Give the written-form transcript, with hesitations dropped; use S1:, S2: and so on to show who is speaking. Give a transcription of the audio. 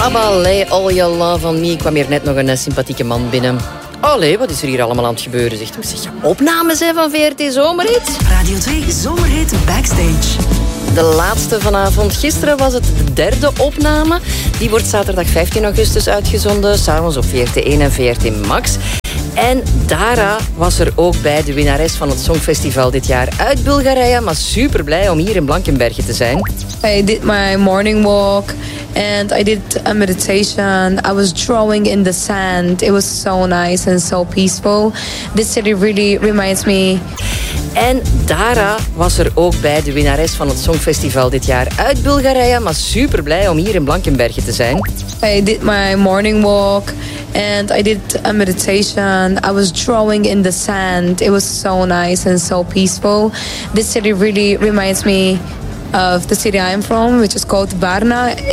S1: ABBA, lay all your love on me. Kwam hier net nog een sympathieke man binnen. Allee, wat is er hier allemaal aan het gebeuren? Zeg, opnames hè, van VRT Zomerhit.
S2: Radio 2 Zomerhit Backstage.
S1: De laatste vanavond. Gisteren was het de derde opname. Die wordt zaterdag 15 augustus uitgezonden. S'avonds op VRT 1 en VRT Max. En Dara was er ook bij, de winnares van het Songfestival dit jaar uit Bulgarije. Maar super blij om hier in Blankenberge te zijn.
S3: I did my morning walk and I did a meditation. I was drawing in the sand. It was so nice and so peaceful. This city really reminds me.
S1: En Dara was er ook bij, de winnares van het Songfestival dit jaar uit Bulgarije. Maar super blij om hier in Blankenberge te zijn.
S3: I did my morning walk and I did a meditation. I was drawing in the sand. It was so nice and so peaceful. This city really reminds me of the city I'm from, which is called Varna.